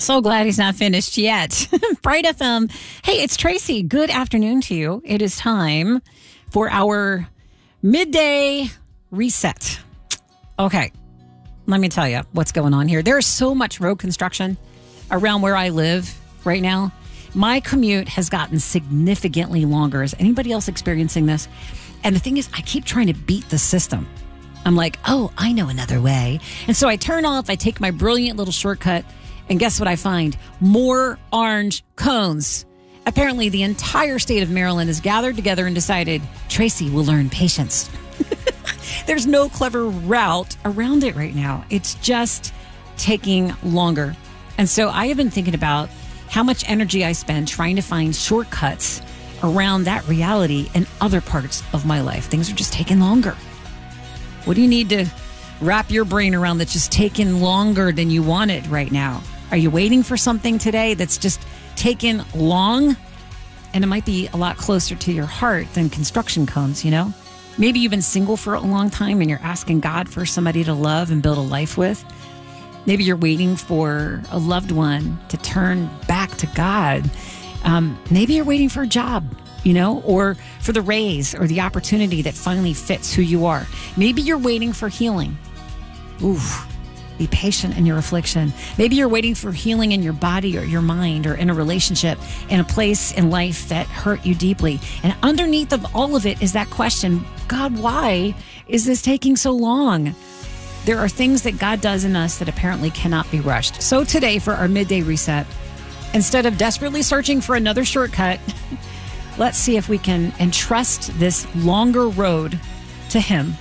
So glad he's not finished yet. Bright FM. Hey, it's Tracy. Good afternoon to you. It is time for our midday reset. Okay, let me tell you what's going on here. There is so much road construction around where I live right now. My commute has gotten significantly longer. Is anybody else experiencing this? And the thing is, I keep trying to beat the system. I'm like, oh, I know another way. And so I turn off, I take my brilliant little shortcut, and guess what I find? More orange cones. Apparently, the entire state of Maryland has gathered together and decided, Tracy will learn patience. There's no clever route around it right now. It's just taking longer. And so I have been thinking about how much energy I spend trying to find shortcuts around that reality in other parts of my life. Things are just taking longer. What do you need to wrap your brain around that's just taking longer than you wanted right now? Are you waiting for something today that's just taken long? And it might be a lot closer to your heart than construction cones, you know? Maybe you've been single for a long time and you're asking God for somebody to love and build a life with. Maybe you're waiting for a loved one to turn back to God. Maybe you're waiting for a job, you know, or for the raise or the opportunity that finally fits who you are. Maybe you're waiting for healing. Oof. Be patient in your affliction. Maybe you're waiting for healing in your body or your mind or in a relationship, in a place in life that hurt you deeply. And underneath of all of it is that question, God, why is this taking so long? There are things that God does in us that apparently cannot be rushed. So today for our midday reset, instead of desperately searching for another shortcut, let's see if we can entrust this longer road to Him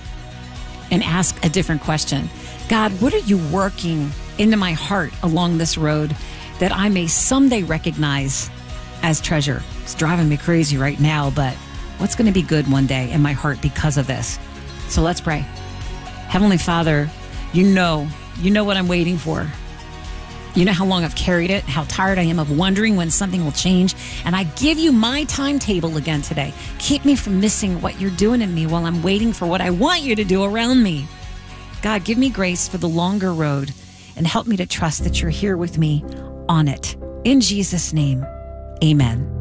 and ask a different question. God, what are you working into my heart along this road that I may someday recognize as treasure? It's driving me crazy right now, but what's going to be good one day in my heart because of this? So let's pray. Heavenly Father, you know what I'm waiting for. You know how long I've carried it, how tired I am of wondering when something will change. And I give you my timetable again today. Keep me from missing what you're doing in me while I'm waiting for what I want you to do around me. God, give me grace for the longer road and help me to trust that you're here with me on it. In Jesus' name, amen.